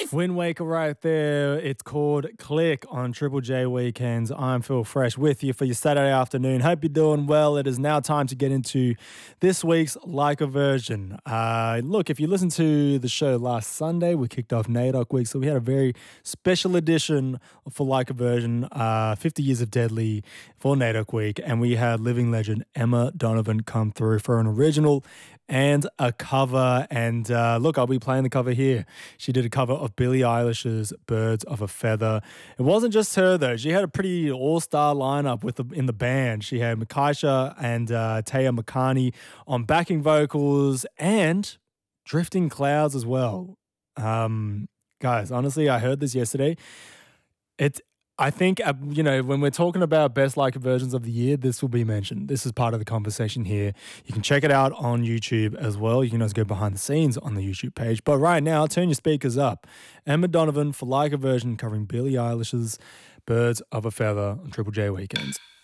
Wind Waker right there. It's called Click on Triple J Weekends. I'm Phil Fresh with you for your Saturday afternoon. Hope you're doing well. It is now time to get into this week's Like a Version. Look, if you listened to the show last Sunday, we kicked off NAIDOC week, so we had a very special edition for Like a Version, 50 Years of Deadly for NAIDOC week, and we had living legend Emma Donovan come through for an original and a cover. And look, I'll be playing the cover here. She did a cover of Billie Eilish's Birds of a Feather. It wasn't just her, though. She had a pretty all-star lineup in the band. She had Makaisha and Taya Makani on backing vocals and Drifting Clouds as well. Guys, honestly, I heard this yesterday. I think, when we're talking about best like versions of the year, this will be mentioned. This is part of the conversation here. You can check it out on YouTube as well. You can also go behind the scenes on the YouTube page. But right now, turn your speakers up. Emma Donovan for Like a Version covering Billie Eilish's Birds of a Feather on Triple J Weekends.